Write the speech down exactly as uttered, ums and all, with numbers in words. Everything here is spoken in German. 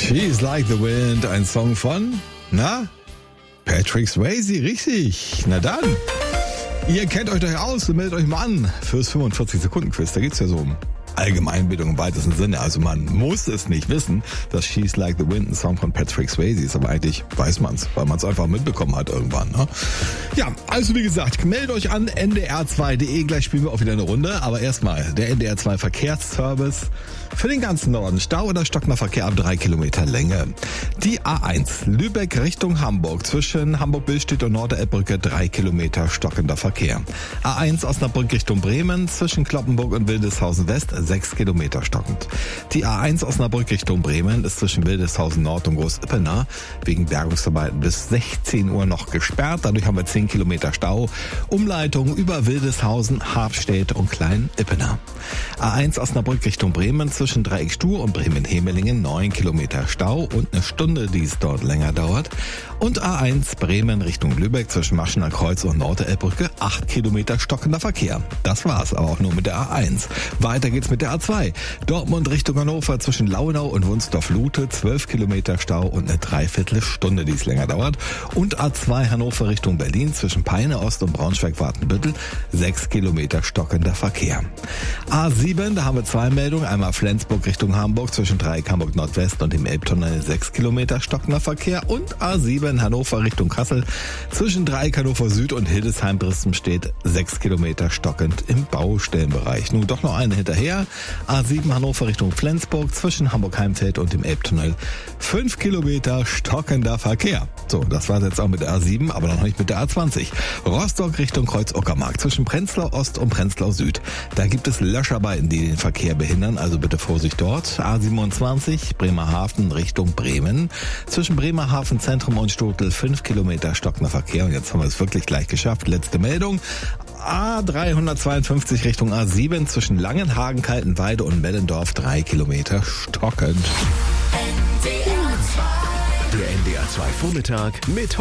She's Like the Wind, ein Song von, na, Patrick Swayze, richtig. Na dann, ihr kennt euch doch aus und meldet euch mal an fürs fünfundvierzig-Sekunden-Quiz. Da geht's ja so um Allgemeinbildung im weitesten Sinne. Also man muss es nicht wissen, dass She's Like the Wind ein Song von Patrick Swayze ist, aber eigentlich weiß man's, weil man es einfach mitbekommen hat irgendwann. Ne? Ja, also wie gesagt, meldet euch an N D R zwei punkt de. Gleich spielen wir auch wieder eine Runde, aber erstmal der N D R zwei Verkehrsservice für den ganzen Norden. Stau oder stockender Verkehr ab drei Kilometer Länge. Die A eins Lübeck Richtung Hamburg zwischen Hamburg-Billstedt und Norderelbbrücke drei Kilometer stockender Verkehr. A eins Osnabrück Richtung Bremen zwischen Kloppenburg und Wildeshausen West sechs Kilometer stockend. Die A eins Osnabrück Richtung Bremen ist zwischen Wildeshausen Nord und Groß-Ippener wegen Bergungsarbeiten bis sechzehn Uhr noch gesperrt. Dadurch haben wir zehn Kilometer Stau. Umleitung über Wildeshausen, Habstedt und Klein-Ippener. A eins Osnabrück Richtung Bremen zwischen Dreieck Stur und Bremen-Hemelingen neun Kilometer Stau und eine Stunde, die es dort länger dauert. Und A eins Bremen Richtung Lübeck zwischen Maschener Kreuz und Norderelbbrücke acht Kilometer stockender Verkehr. Das war's, aber auch nur mit der A eins. Weiter geht's mit der A zwei. Dortmund Richtung Hannover zwischen Launau und Wunsdorf-Lute zwölf Kilometer Stau und eine Dreiviertelstunde, die es länger dauert. Und A zwei Hannover Richtung Berlin zwischen Peine Ost und Braunschweig-Wartenbüttel sechs Kilometer stockender Verkehr. A sieben, da haben wir zwei Meldungen. Einmal Flensburg Richtung Hamburg zwischen Dreieck Hamburg Nordwest und dem Elbtunnel sechs Kilometer stockender Verkehr. Und A sieben Hannover Richtung Kassel zwischen Dreieck Hannover Süd und Hildesheim-Brissenstedt sechs Kilometer stockend im Baustellenbereich. Nun doch noch eine hinterher. A sieben Hannover Richtung Flensburg zwischen Hamburg-Heimfeld und dem Elbtunnel fünf Kilometer stockender Verkehr. So, das war's jetzt auch mit der A sieben, aber noch nicht mit der A zwanzig. Rostock Richtung Kreuz-Uckermark zwischen Prenzlau Ost und Prenzlau Süd. Da gibt es Löscharbeiten, die den Verkehr behindern, also bitte Vorsicht dort. A siebenundzwanzig Bremerhaven Richtung Bremen zwischen Bremerhaven Zentrum und Stotel fünf Kilometer stockender Verkehr. Und jetzt haben wir es wirklich gleich geschafft. Letzte Meldung. A dreihundertzweiundfünfzig Richtung A sieben zwischen Langenhagen, Kaltenweide und Mellendorf drei Kilometer stockend. Der N D R zwei Vormittag mit